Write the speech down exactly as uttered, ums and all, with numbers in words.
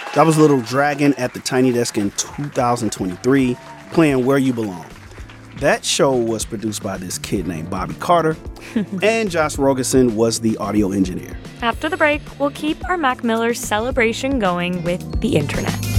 That was Little Dragon at the Tiny Desk in two thousand twenty-three, playing Where You Belong. That show was produced by this kid named Bobby Carter, and Josh Rogerson was the audio engineer. After the break, we'll keep our Mac Miller celebration going with the internet.